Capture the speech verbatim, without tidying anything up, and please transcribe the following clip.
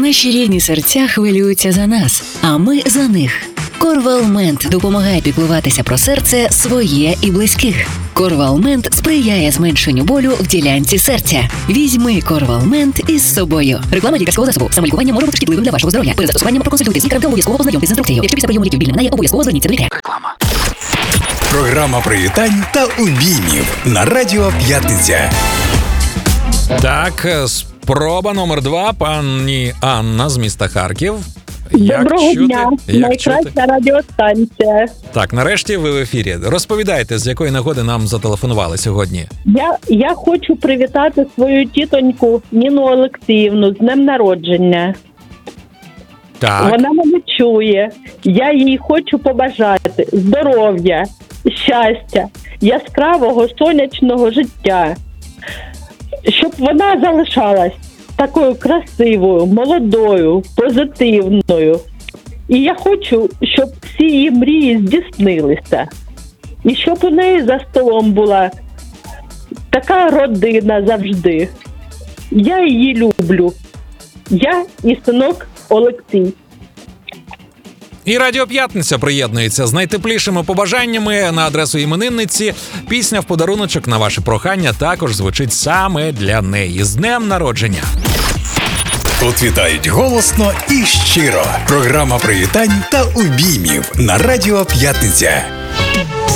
Наші рідні серця хвилюються за нас, а ми за них. Корвалмент допомагає піклуватися про серце своє і близьких. Корвалмент сприяє зменшенню болю в ділянці серця. Візьми Корвалмент із собою. Реклама лікарського засобу. Самолікування може бути шкідливим для вашого здоров'я. Перед застосуванням проконсультуйте з лікарем та обов'язково ознайомтесь з інструкцією. Якщо після прийому ліків біль не минає, обов'язково зверніться до лікаря. Реклама. Програма привітань та обіймів на Радіо П'ятниця. Так, спроба номер два. Пані Анна з міста Харків. Доброго Як дня, чути? Як найкраща чути? радіостанція. Так, нарешті ви в ефірі. Розповідайте, з якої нагоди нам зателефонували сьогодні. Я, я хочу привітати свою тітоньку Ніну Олексіївну з днем народження. Так. Вона мене чує. Я їй хочу побажати здоров'я, щастя, яскравого сонячного життя. Щоб вона залишалась такою красивою, молодою, позитивною. І я хочу, щоб всі її мрії здійснилися. І щоб у неї за столом була така родина завжди. Я її люблю. Я і синок Олексій. І Радіо П'ятниця приєднується з найтеплішими побажаннями на адресу іменинниці. Пісня в подаруночок на ваше прохання також звучить саме для неї. З днем народження! Тут вітають голосно і щиро. Програма привітань та обіймів на Радіо П'ятниця.